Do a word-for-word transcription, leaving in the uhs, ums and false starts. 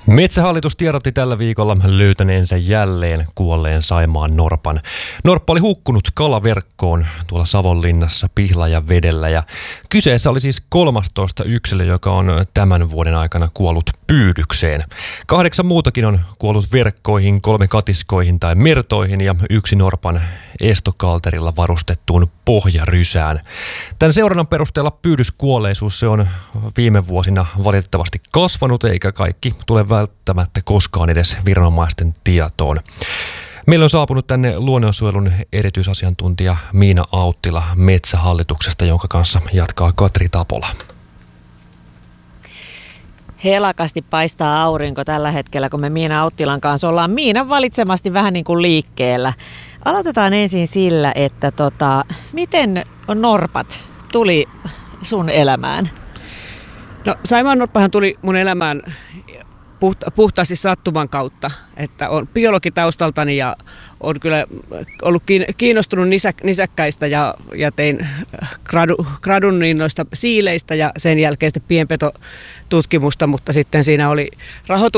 Metsähallitus tiedotti tällä viikolla löytäneensä jälleen kuolleen Saimaan norpan. Norppa oli hukkunut kalaverkkoon tuolla Savonlinnassa Pihlajavedellä ja kyseessä oli siis kolmastoista yksilö, joka on tämän vuoden aikana kuollut pyydykseen. Kahdeksan muutakin on kuollut verkkoihin, kolme katiskoihin tai mertoihin ja yksi norpan estokalterilla varustettuun pohjarysään. Tämän seurannan perusteella pyydyskuolleisuus se on viime vuosina valitettavasti kasvanut, eikä kaikki tule välttämättä koskaan edes viranomaisten tietoon. Meillä on saapunut tänne luonnonsuojelun erityisasiantuntija Miina Auttila Metsähallituksesta, jonka kanssa jatkaa Katri Tapola. Helakasti paistaa aurinko tällä hetkellä, kun me Miina Auttilan kanssa ollaan Miinan valitsemasti vähän niin kuin liikkeellä. Aloitetaan ensin sillä, että tota, miten norpat tuli sun elämään? No Saimaan norppahan tuli mun elämään puhta, puhtaasti sattuman kautta, että on biologitaustaltani ja olen kyllä ollut kiinnostunut nisä, nisäkkäistä ja, ja tein gradu, gradun niin noista siileistä ja sen jälkeen sitten pienpetotutkimusta, mutta sitten siinä oli rahoitus